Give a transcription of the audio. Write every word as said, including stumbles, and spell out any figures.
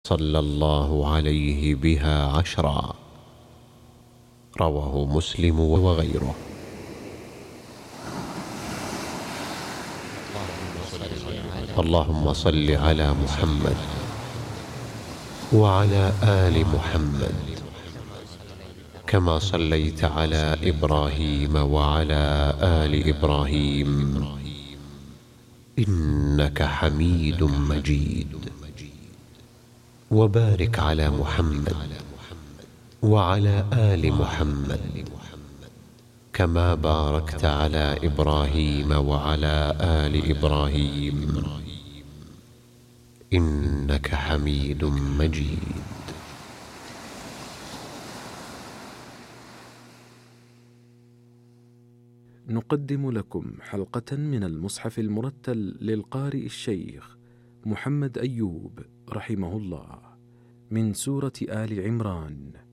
صلى الله عليه بها عشرا. رواه مسلم وغيره. اللهم صل على محمد وعلى آل محمد كما صليت على إبراهيم وعلى آل إبراهيم إنك حميد مجيد. وبارك على محمد وعلى آل محمد كما باركت على إبراهيم وعلى آل إبراهيم إنك حميد مجيد. نقدم لكم حلقة من المصحف المرتل للقارئ الشيخ محمد أيوب رحمه الله من سورة آل عمران.